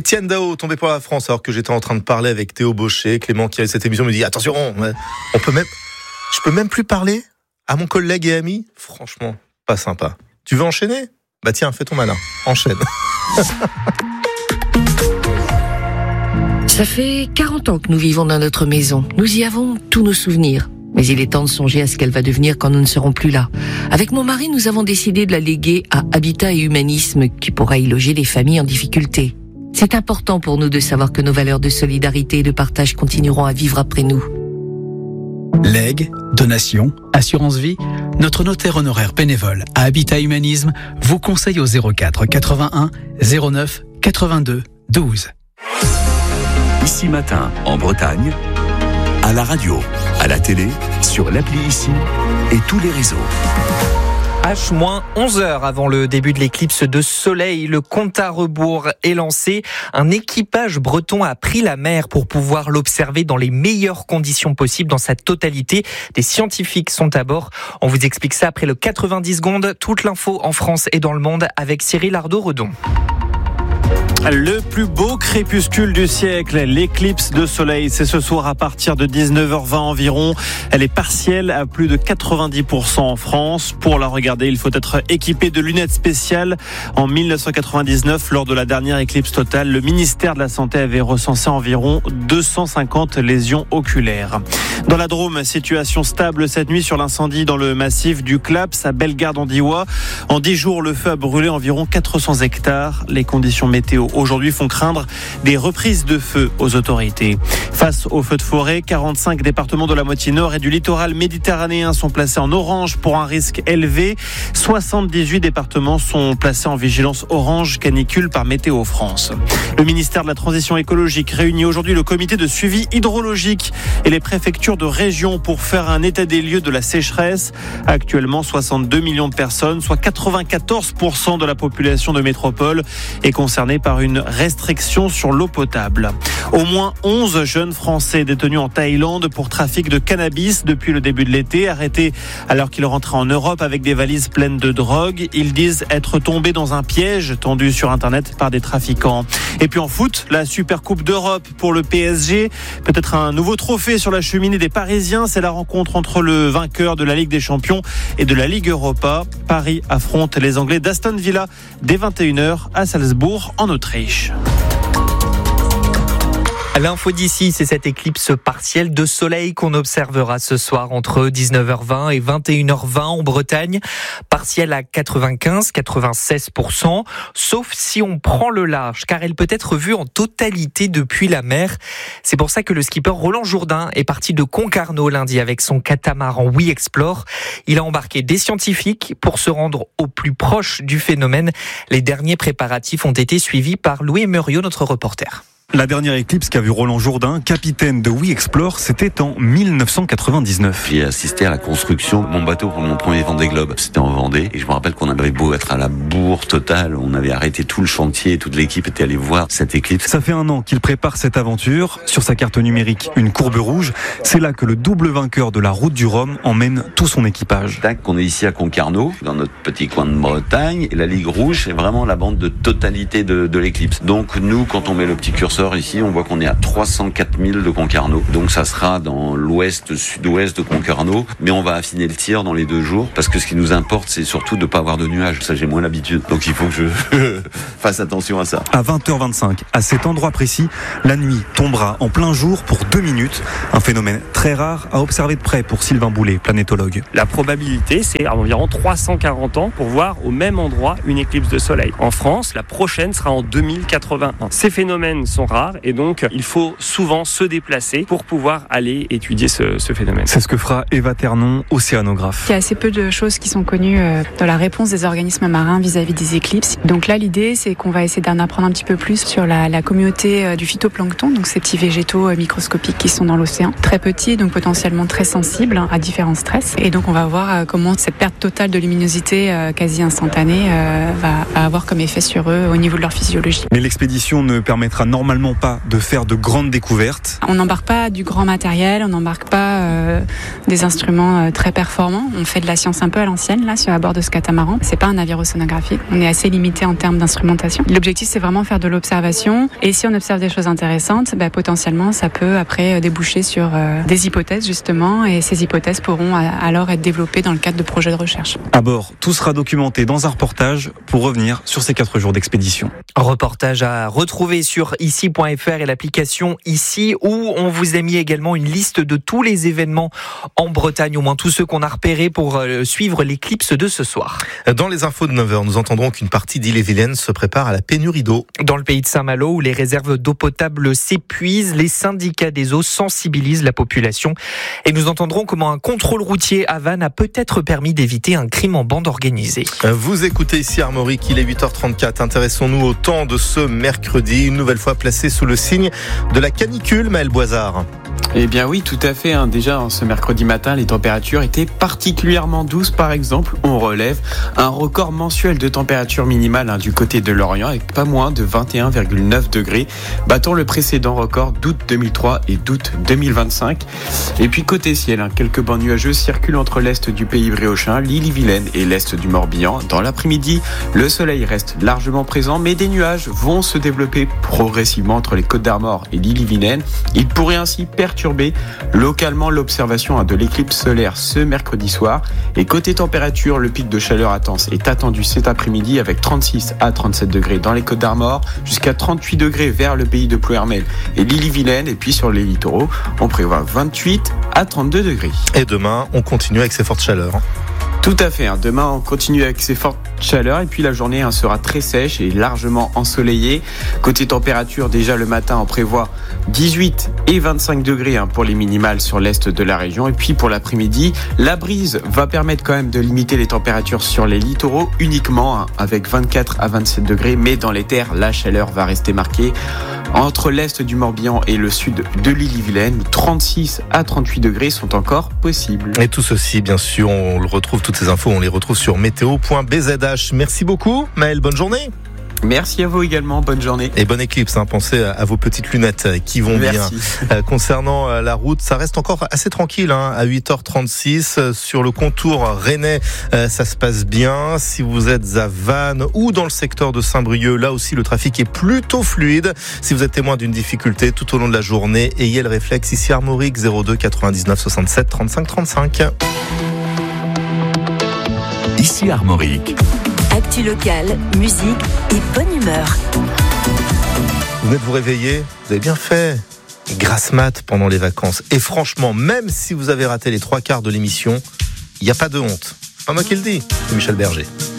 Étienne Daho, tombé pour la France, alors que j'étais en train de parler avec Théo Bauchet. Clément qui a cette émission me dit attention, je peux même plus parler à mon collègue et ami. Franchement, pas sympa. Tu veux enchaîner ? Bah tiens, fais ton malin, enchaîne. Ça fait 40 ans que nous vivons dans notre maison. Nous y avons tous nos souvenirs. Mais il est temps de songer à ce qu'elle va devenir quand nous ne serons plus là. Avec mon mari, nous avons décidé de la léguer à Habitat et Humanisme, qui pourra y loger les familles en difficulté. C'est important pour nous de savoir que nos valeurs de solidarité et de partage continueront à vivre après nous. Legs, donations, assurance vie, notre notaire honoraire bénévole à Habitat Humanisme vous conseille au 04 81 09 82 12. Ici Matin, en Bretagne, à la radio, à la télé, sur l'appli Ici et tous les réseaux. H-11h avant le début de l'éclipse de soleil, le compte à rebours est lancé. Un équipage breton a pris la mer pour pouvoir l'observer dans les meilleures conditions possibles dans sa totalité. Des scientifiques sont à bord. On vous explique ça après le 90 secondes. Toute l'info en France et dans le monde avec Cyril Ardo-Redon. Le plus beau crépuscule du siècle, l'éclipse de soleil, c'est ce soir à partir de 19h20 environ. Elle est partielle à plus de 90% en France. Pour la regarder, il faut être équipé de lunettes spéciales. En 1999, lors de la dernière éclipse totale, le ministère de la Santé avait recensé environ 250 lésions oculaires. Dans la Drôme, situation stable cette nuit sur l'incendie dans le massif du Claps à Bellegarde-en-Diois. En 10 jours, le feu a brûlé environ 400 hectares. Les conditions météo aujourd'hui font craindre des reprises de feu aux autorités. Face aux feux de forêt, 45 départements de la moitié nord et du littoral méditerranéen sont placés en orange pour un risque élevé. 78 départements sont placés en vigilance orange canicule par Météo France. Le ministère de la Transition écologique réunit aujourd'hui le comité de suivi hydrologique et les préfectures de région pour faire un état des lieux de la sécheresse. Actuellement, 62 millions de personnes, soit 94% de la population de métropole, est concernée par une restriction sur l'eau potable. Au moins 11 jeunes Français détenus en Thaïlande pour trafic de cannabis depuis le début de l'été, arrêtés alors qu'ils rentraient en Europe avec des valises pleines de drogue. Ils disent être tombés dans un piège tendu sur Internet par des trafiquants. Et puis en foot, la Super Coupe d'Europe pour le PSG. Peut-être un nouveau trophée sur la cheminée des Parisiens. C'est la rencontre entre le vainqueur de la Ligue des Champions et de la Ligue Europa. Paris affronte les Anglais d'Aston Villa dès 21h à Salzbourg en Autriche. L'info d'ici, c'est cette éclipse partielle de soleil qu'on observera ce soir entre 19h20 et 21h20 en Bretagne. Partielle à 95-96%, sauf si on prend le large, car elle peut être vue en totalité depuis la mer. C'est pour ça que le skipper Roland Jourdain est parti de Concarneau lundi avec son catamaran We Explore. Il a embarqué des scientifiques pour se rendre au plus proche du phénomène. Les derniers préparatifs ont été suivis par Louis Muriot, notre reporter. La dernière éclipse qu'a vu Roland Jourdain, capitaine de We Explore, c'était en 1999. J'ai assisté à la construction de mon bateau pour mon premier Vendée Globe. C'était en Vendée. Et je me rappelle qu'on avait beau être à la bourre totale. On avait arrêté tout le chantier. Toute l'équipe était allée voir cette éclipse. Ça fait 1 an qu'il prépare cette aventure. Sur sa carte numérique, une courbe rouge. C'est là que le double vainqueur de la route du Rhum emmène tout son équipage. On est ici à Concarneau, dans notre petit coin de Bretagne. Et la ligue rouge, c'est vraiment la bande de totalité de l'éclipse. Donc nous, quand on met le petit curseur ici, on voit qu'on est à 304 000 de Concarneau. Donc ça sera dans l'ouest-sud-ouest de Concarneau, mais on va affiner le tir dans les 2 jours, parce que ce qui nous importe, c'est surtout de ne pas avoir de nuages. Ça, j'ai moins l'habitude. Donc il faut que je fasse attention à ça. À 20h25, à cet endroit précis, la nuit tombera en plein jour pour 2 minutes. Un phénomène très rare à observer de près pour Sylvain Boulet, planétologue. La probabilité, c'est à environ 340 ans pour voir au même endroit une éclipse de soleil. En France, la prochaine sera en 2081. Ces phénomènes sont rares et donc il faut souvent se déplacer pour pouvoir aller étudier ce phénomène. C'est ce que fera Eva Ternon, océanographe. Il y a assez peu de choses qui sont connues dans la réponse des organismes marins vis-à-vis des éclipses. Donc là, l'idée, c'est qu'on va essayer d'en apprendre un petit peu plus sur la communauté du phytoplancton, donc ces petits végétaux microscopiques qui sont dans l'océan, très petits, donc potentiellement très sensibles à différents stress. Et donc on va voir comment cette perte totale de luminosité quasi instantanée va avoir comme effet sur eux au niveau de leur physiologie. Mais l'expédition ne permettra normalement normalement pas de faire de grandes découvertes. On n'embarque pas du grand matériel, on n'embarque pas des instruments très performants. On fait de la science un peu à l'ancienne là à bord de ce catamaran. C'est pas un navire océanographique. On est assez limité en termes d'instrumentation. L'objectif c'est vraiment faire de l'observation. Et si on observe des choses intéressantes, potentiellement ça peut après déboucher sur des hypothèses justement. Et ces hypothèses pourront alors être développées dans le cadre de projets de recherche. À bord, tout sera documenté dans un reportage pour revenir sur ces 4 jours d'expédition. Reportage à retrouver sur ici.fr et l'application Ici, où on vous a mis également une liste de tous les événements en Bretagne, au moins tous ceux qu'on a repérés pour suivre l'éclipse de ce soir. Dans les infos de 9h, nous entendrons qu'une partie d'Ille-et-Vilaine se prépare à la pénurie d'eau. Dans le pays de Saint-Malo, où les réserves d'eau potable s'épuisent, les syndicats des eaux sensibilisent la population. Et nous entendrons comment un contrôle routier à Vannes a peut-être permis d'éviter un crime en bande organisée. Vous écoutez ici Armorique, il est 8h34. Intéressons-nous au temps de ce mercredi, une nouvelle fois placé sous le signe de la canicule, Maël Boisard. Eh bien oui, tout à fait. Déjà, ce mercredi matin, les températures étaient particulièrement douces. Par exemple, on relève un record mensuel de température minimale du côté de Lorient, avec pas moins de 21,9 degrés, battant le précédent record d'août 2003 et d'août 2025. Et puis côté ciel, quelques bancs nuageux circulent entre l'est du pays briochin, l'Ille-et-Vilaine et l'est du Morbihan. Dans l'après-midi, le soleil reste largement présent, mais des nuages vont se développer progressivement entre les Côtes d'Armor et l'Ille-et-Vilaine. Il pourrait ainsi perturber localement l'observation de l'éclipse solaire ce mercredi soir. Et côté température, le pic de chaleur intense est attendu cet après-midi avec 36 à 37 degrés dans les Côtes d'Armor, jusqu'à 38 degrés vers le pays de Plouermel et l'Ille-et-Vilaine. Et puis sur les littoraux, on prévoit 28 à 32 degrés. Et demain, on continue avec ces fortes chaleurs. Tout à fait. Demain, on continue avec ces fortes chaleurs et puis la journée sera très sèche et largement ensoleillée. Côté température, déjà le matin, on prévoit 18 et 25 degrés pour les minimales sur l'est de la région. Et puis pour l'après-midi, la brise va permettre quand même de limiter les températures sur les littoraux uniquement avec 24 à 27 degrés. Mais dans les terres, la chaleur va rester marquée. Entre l'est du Morbihan et le sud de l'Ille-et-Vilaine, 36 à 38 degrés sont encore possibles. Et tout ceci, bien sûr, on le retrouve, toutes ces infos, on les retrouve sur météo.bzh. Merci beaucoup, Maël, bonne journée. Merci à vous également, bonne journée. Et bonne éclipse, pensez à vos petites lunettes qui vont Merci. bien. Concernant la route, ça reste encore assez tranquille à 8h36. Sur le contour rennais, ça se passe bien. Si vous êtes à Vannes ou dans le secteur de Saint-Brieuc, là aussi le trafic est plutôt fluide. Si vous êtes témoin d'une difficulté tout au long de la journée, ayez le réflexe. Ici Armorique, 02 99 67 35 35. Ici Armorique. Actu locale, musique et bonne humeur. Vous venez de vous réveiller, vous avez bien fait. Grasse mat pendant les vacances. Et franchement, même si vous avez raté les 3 quarts de l'émission, il n'y a pas de honte. C'est pas moi qui le dis, c'est Michel Berger.